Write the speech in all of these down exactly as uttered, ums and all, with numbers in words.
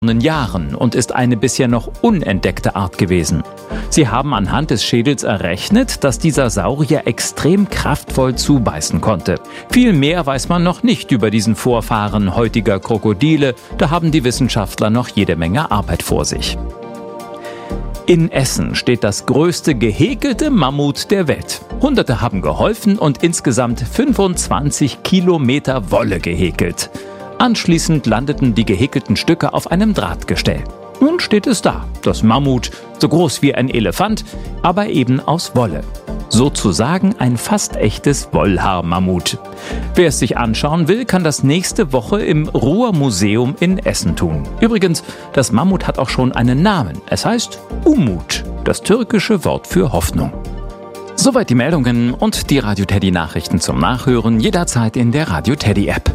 Jahren und ist eine bisher noch unentdeckte Art gewesen. Sie haben anhand des Schädels errechnet, dass dieser Saurier extrem kraftvoll zubeißen konnte. Viel mehr weiß man noch nicht über diesen Vorfahren heutiger Krokodile, da haben die Wissenschaftler noch jede Menge Arbeit vor sich. In Essen steht das größte gehäkelte Mammut der Welt. Hunderte haben geholfen und insgesamt fünfundzwanzig Kilometer Wolle gehäkelt. Anschließend landeten die gehäkelten Stücke auf einem Drahtgestell. Nun steht es da, das Mammut, so groß wie ein Elefant, aber eben aus Wolle. Sozusagen ein fast echtes Wollhaar-Mammut. Wer es sich anschauen will, kann das nächste Woche im Ruhr-Museum in Essen tun. Übrigens, das Mammut hat auch schon einen Namen. Es heißt Umut, das türkische Wort für Hoffnung. Soweit die Meldungen und die Radio Teddy Nachrichten zum Nachhören jederzeit in der Radio Teddy App.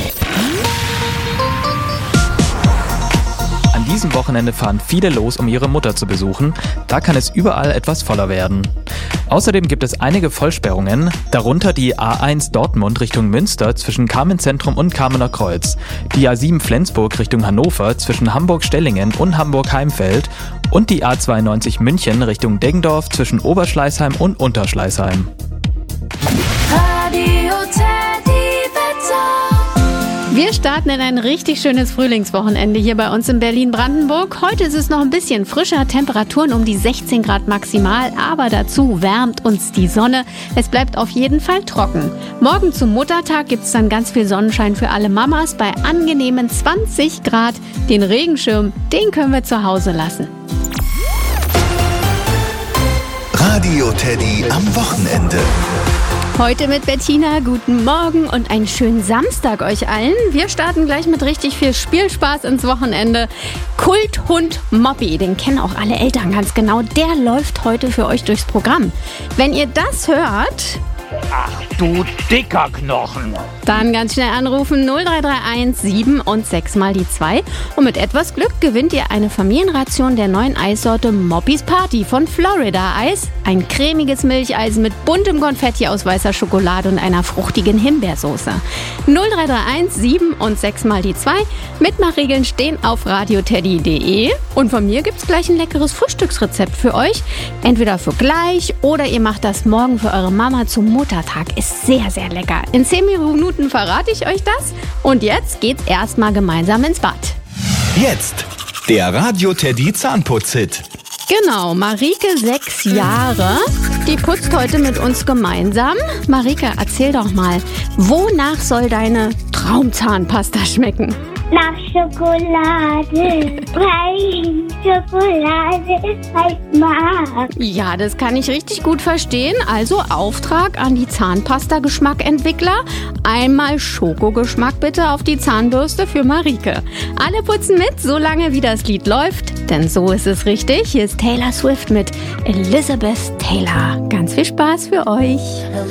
An diesem Wochenende fahren viele los, um ihre Mutter zu besuchen. Da kann es überall etwas voller werden. Außerdem gibt es einige Vollsperrungen, darunter die A eins Dortmund Richtung Münster zwischen Carmenzentrum und Kamener Kreuz, die A sieben Flensburg Richtung Hannover zwischen Hamburg-Stellingen und Hamburg-Heimfeld und die A zweiundneunzig München Richtung Deggendorf zwischen Oberschleißheim und Unterschleißheim. Wir starten in ein richtig schönes Frühlingswochenende hier bei uns in Berlin-Brandenburg. Heute ist es noch ein bisschen frischer, Temperaturen um die sechzehn Grad maximal, aber dazu wärmt uns die Sonne. Es bleibt auf jeden Fall trocken. Morgen zum Muttertag gibt es dann ganz viel Sonnenschein für alle Mamas bei angenehmen zwanzig Grad. Den Regenschirm, den können wir zu Hause lassen. Radio Teddy am Wochenende. Heute mit Bettina, guten Morgen und einen schönen Samstag euch allen. Wir starten gleich mit richtig viel Spielspaß ins Wochenende. Kulthund Moppy, den kennen auch alle Eltern ganz genau, der läuft heute für euch durchs Programm. Wenn ihr das hört... Ach du dicker Knochen. Dann ganz schnell anrufen null drei drei eins sieben und sechs mal die zwei. Und mit etwas Glück gewinnt ihr eine Familienration der neuen Eissorte Moppys Party von Florida Eis. Ein cremiges Milcheis mit buntem Konfetti aus weißer Schokolade und einer fruchtigen Himbeersoße. null drei drei eins sieben und sechs mal die zwei. Mitmachregeln stehen auf radioteddy punkt de. Und von mir gibt's gleich ein leckeres Frühstücksrezept für euch. Entweder für gleich oder ihr macht das morgen für eure Mama zum Muttertag. Ist sehr, sehr lecker. In zehn Minuten verrate ich euch das. Und jetzt geht's erstmal gemeinsam ins Bad. Jetzt der Radio Teddy Zahnputz-Hit. Genau, Marike, sechs Jahre, die putzt heute mit uns gemeinsam. Marike, erzähl doch mal, wonach soll deine Traumzahnpasta schmecken? Nach Schokolade, weil ich Schokolade halt mag. Ja, das kann ich richtig gut verstehen. Also Auftrag an die Zahnpasta-Geschmackentwickler. Einmal Schokogeschmack bitte auf die Zahnbürste für Marike. Alle putzen mit, solange wie das Lied läuft. Denn so ist es richtig. Hier ist Taylor Swift mit Elizabeth Taylor. Ganz viel Spaß für euch.